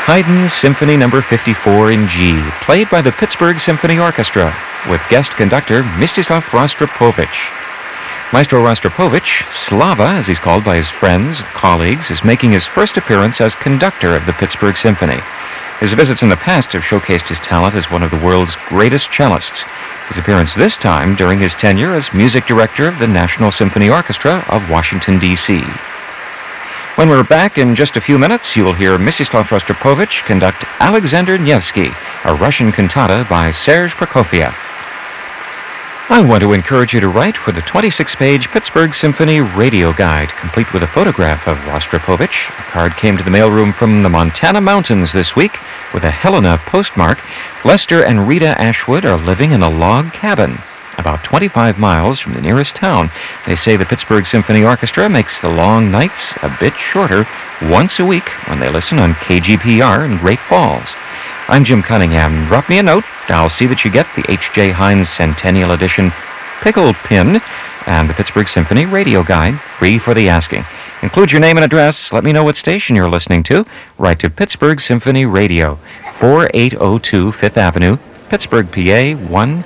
Haydn's Symphony No. 54 in G, played by the Pittsburgh Symphony Orchestra, with guest conductor Mstislav Rostropovich. Maestro Rostropovich, Slava, as he's called by his friends and colleagues, is making his first appearance as conductor of the Pittsburgh Symphony. His visits in the past have showcased his talent as one of the world's greatest cellists. His appearance this time during his tenure as music director of the National Symphony Orchestra of Washington, D.C. When we're back in just a few minutes, you will hear Mstislav Rostropovich conduct Alexander Nevsky, a Russian cantata by Serge Prokofiev. I want to encourage you to write for the 26-page Pittsburgh Symphony Radio Guide, complete with a photograph of Rostropovich. A card came to the mailroom from the Montana Mountains this week with a Helena postmark. Lester and Rita Ashwood are living in a log cabin about 25 miles from the nearest town. They say the Pittsburgh Symphony Orchestra makes the long nights a bit shorter once a week when they listen on KGPR in Great Falls. I'm Jim Cunningham. Drop me a note. I'll see that you get the H.J. Heinz Centennial Edition Pickle Pin and the Pittsburgh Symphony Radio Guide, free for the asking. Include your name and address. Let me know what station you're listening to. Write to Pittsburgh Symphony Radio, 4802 Fifth Avenue, Pittsburgh, PA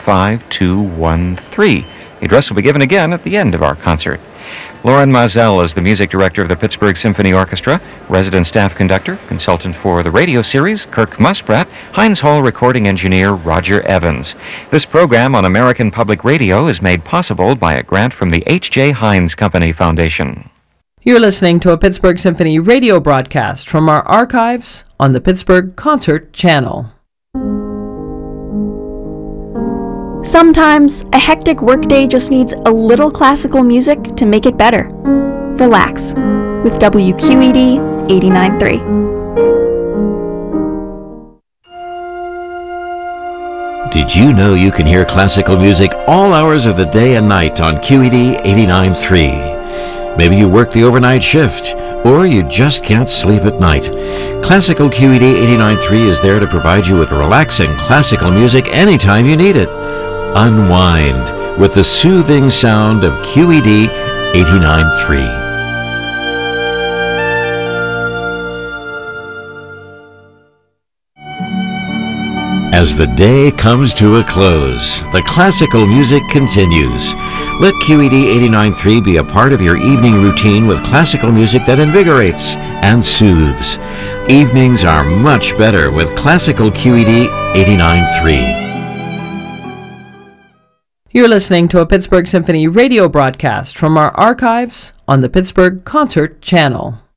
15213. The address will be given again at the end of our concert. Lauren Mazel is the music director of the Pittsburgh Symphony Orchestra, resident staff conductor, consultant for the radio series, Kirk Muspratt, Heinz Hall recording engineer, Roger Evans. This program on American Public Radio is made possible by a grant from the H.J. Heinz Company Foundation. You're listening to a Pittsburgh Symphony radio broadcast from our archives on the Pittsburgh Concert Channel. Sometimes, a hectic workday just needs a little classical music to make it better. Relax with WQED 89.3. Did you know you can hear classical music all hours of the day and night on QED 89.3? Maybe you work the overnight shift, or you just can't sleep at night. Classical QED 89.3 is there to provide you with relaxing classical music anytime you need it. Unwind with the soothing sound of QED 89.3. As the day comes to a close, the classical music continues. Let QED 89.3 be a part of your evening routine with classical music that invigorates and soothes. Evenings are much better with classical QED 89.3. You're listening to a Pittsburgh Symphony radio broadcast from our archives on the Pittsburgh Concert Channel.